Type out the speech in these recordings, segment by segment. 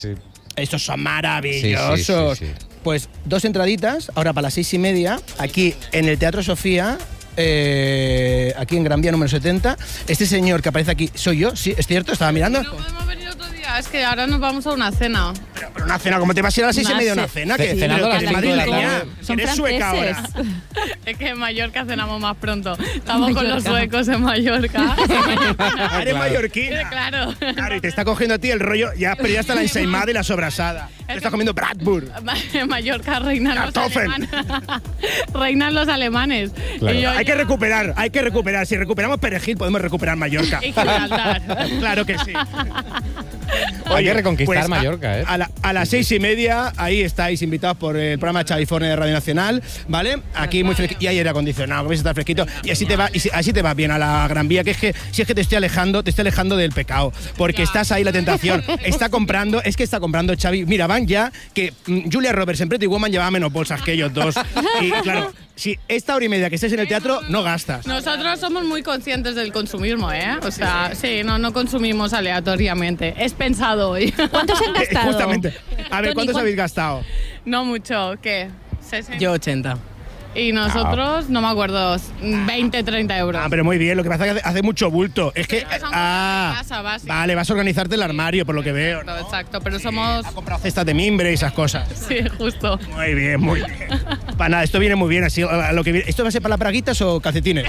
Sí. Estos son maravillosos. Sí. Pues 2 entraditas, ahora para las 6:30, aquí en el Teatro Sofía, aquí en Gran Vía número 70. Este señor que aparece aquí soy yo, sí, es cierto, estaba mirando. No podemos venir otro día, es que ahora nos vamos a una cena. Pero una cena, ¿cómo te vas a ir a las 6:30 a una cena? Que cenando a las 5 de la tarde. Son eres sueca ahora. franceses. Es que en Mallorca cenamos más pronto. Estamos con los suecos en Mallorca. Eres mallorquina. Claro. Claro, y te está cogiendo a ti el rollo, pero ya está la ensaimada y la sobrasada. Te estás comiendo Bratwurst. En Mallorca reinan los Kartoffeln. alemanes. Reinan los alemanes. Claro. Y yo Hay que recuperar. Si recuperamos Perejil, podemos recuperar Mallorca. Y Gibraltar. Claro que sí. Hay que reconquistar pues Mallorca, ¿eh? A las 6:30, ahí estáis invitados por el programa Chaviforne de Radio Nacional, ¿vale? Aquí muy fresquito, y hay aire acondicionado, que vais a estar fresquito, y así te va, así te va bien a la Gran Vía, que es que si es que te estoy alejando del pecado, porque estás ahí la tentación. Está comprando Xavi. Mira, van ya que Julia Roberts en Pretty Woman llevaba menos bolsas que ellos dos. Y claro, si esta hora y media que estés en el teatro, no gastas. Nosotros somos muy conscientes del consumismo, ¿eh? O sea, sí, no consumimos aleatoriamente. Es pensado hoy. ¿Cuántos han gastado? Justamente. A ver, Tony, ¿cuántos habéis gastado? No mucho, ¿qué? 60. Yo 80. Y nosotros, no me acuerdo, 20, 30 euros. Ah, pero muy bien, lo que pasa es que hace mucho bulto. Es que. Pero son cosas de casa, básicas. Vale, vas a organizarte el armario, por lo que veo, ¿no? Exacto, pero somos... Ha comprado cestas de mimbre y esas cosas. Sí, justo. Muy bien, muy bien. Para nada, esto viene muy bien así. ¿Esto va a ser para las braguitas o calcetines?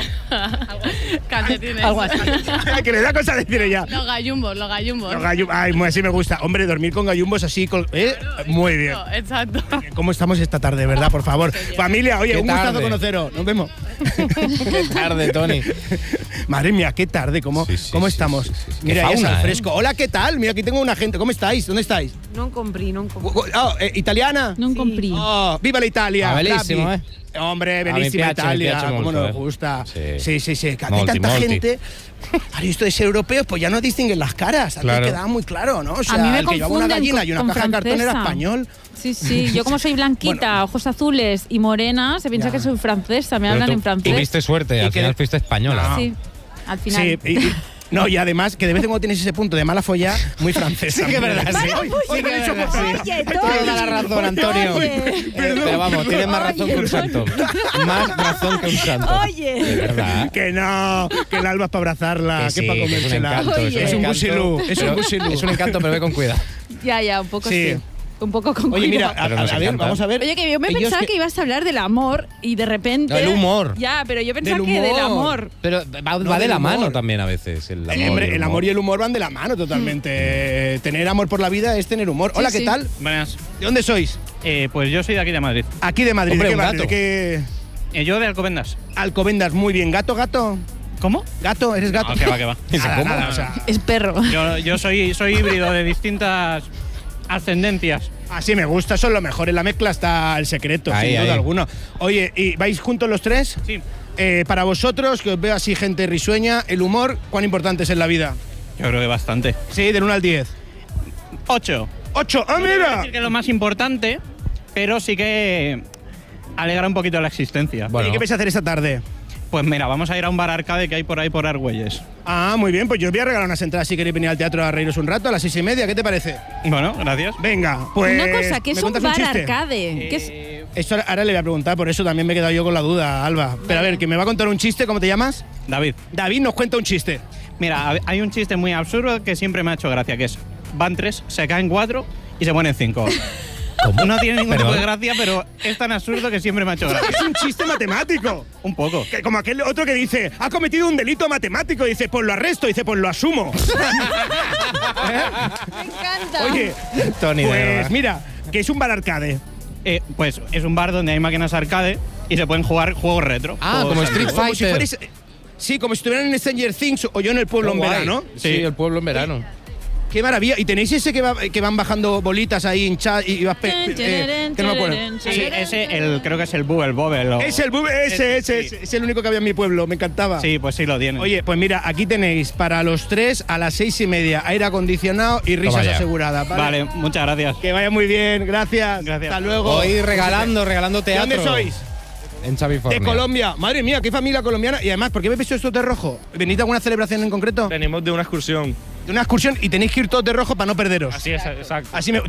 Calcetines. Algo así. Que le da cosa decir ya. Los gallumbos. Los ay, así me gusta. Hombre, dormir con gallumbos así, muy bien. Exacto. ¿Cómo estamos esta tarde, verdad? Por favor. Familia, oye, Qué un gustazo tarde. conoceros. Nos vemos. Qué tarde, Tony. Madre mía, qué tarde. ¿Cómo estamos? Sí. Mira, Qué ahí es fauna, al fresco. Hola, ¿qué tal? Mira, aquí tengo una gente. ¿Cómo estáis? ¿Dónde estáis? Non compri. ¿Italiana? Non compri. Oh, ¡viva la Italia! Ah, bellísimo, Bravi. Hombre, mi bellísima piace, mi Italia. piace ¿Cómo molto, nos gusta? Sí. Que hay Molti, tanta molti. gente. Ahora, esto de ser europeos, pues ya no distinguen las caras. Antes Claro. quedaba muy claro, ¿no? O sea, A mí me el que llevaba una confunden gallina y una con caja de cartón era francesa. español. Sí, yo como soy blanquita, ojos azules y morena, se piensa Ya. que soy francesa, me Pero hablan tú en francés. tuviste suerte, al que- final fuiste española. No. Sí, al final. Sí, no, y además que de vez en cuando tienes ese punto de mala folla muy francesa. Sí que es verdad, sí. Hoy me he dicho cosas. Oye, Toda la razón, Antonio. Pero vamos, tienes más razón que un santo. Más razón que un santo. Oye. De verdad. Que no, que el alba es para abrazarla, que Que sí, para que es un comérsela. encanto. Es un encanto, busilú, es un pero- busilú. Es un encanto, pero ve con cuidado. Ya, un poco Sí. sí. Un poco con Oye, mira, cuidado. Pero nos a ver, encanta. vamos a ver. Oye, que yo me Ellos pensaba que ibas a hablar del amor y de repente... No, el humor. Ya, pero yo pensaba Del que del humor. amor. Pero va No, de del la humor. mano también a veces. El amor, Hombre, el amor y el humor van de la mano totalmente. Tener amor por la vida es tener humor. Hola, ¿qué sí. tal? Buenas. ¿De dónde sois? Pues yo soy de aquí de Madrid. Aquí de Madrid. Hombre, ¿De qué un barrio? gato. ¿De qué? Yo de Alcobendas. Alcobendas, muy bien. ¿Gato, gato? ¿Cómo? ¿Gato? ¿Eres gato? No, que va. Nada, ¿Cómo? nada, o sea, Es perro. Yo soy híbrido de distintas ascendencias. así me gusta, eso es lo mejor. En la mezcla está el secreto, Ahí, sin duda ahí. alguna. Oye, ¿y vais juntos los tres? Sí. Para vosotros, que os veo así gente risueña, el humor, ¿cuán importante es en la vida? Yo creo que bastante. Sí, del 1 al 10. 8. 8, ¡ah, No quiero mira! decir que es lo más importante, pero sí que alegra un poquito la existencia. Bueno. ¿Y qué vais a hacer esta tarde? Pues mira, vamos a ir a un bar arcade que hay por ahí por Argüelles. Ah, muy bien, pues yo os voy a regalar unas entradas si queréis venir al teatro a reíros un rato a las 6:30, ¿qué te parece? Bueno, gracias. Venga, pues. Una cosa, ¿qué ¿me es un cuentas bar chiste? arcade? ¿Qué es? Eso ahora le voy a preguntar, por eso también me he quedado yo con la duda, Alba. Pero a ver, que me va a contar un chiste, ¿cómo te llamas? David, David nos cuenta un chiste. mira, hay un chiste muy absurdo que siempre me ha hecho gracia, que es, van 3, se caen 4 y se ponen 5. No tiene ningún tipo de gracia, pero es tan absurdo que siempre me ha hecho gracia. Es un chiste matemático. Un poco. Que como aquel otro que dice, ha cometido un delito matemático. Dice, pues lo arresto. Dice, pues lo asumo. Me encanta. Oye, Tony, de pues verdad. mira, que es un bar arcade. Pues es un bar donde hay máquinas arcade y se pueden jugar juegos retro. Ah, Juegos como Street antiguos. Como si Fighter. fueres- sí, como si estuvieran en Stranger Things o yo en el pueblo en Qué guay. verano. Sí, Sí. el pueblo en verano. Qué maravilla. ¿Y tenéis ese que van bajando bolitas ahí hinchadas y vas que no me acuerdo? Sí, creo que es el Bubble Bobble. Es el ese, Sí. es el único que había en mi pueblo, me encantaba. Sí, pues sí lo tienen. Oye, pues mira, aquí tenéis para los 3 a las 6:30 aire acondicionado y risas Toma ya. aseguradas. Vale, muchas gracias. Que vaya muy bien, gracias. Gracias. Hasta luego. Hoy regalando ¿De teatro. dónde sois? En Chavifornia. De Colombia. Madre mía, qué familia colombiana. Y además, ¿por qué me he visto esto de rojo? ¿Venís de alguna celebración en concreto? Venimos de una excursión. De una excursión y tenéis que ir todos de rojo para no perderos. Así es, exacto. Así me,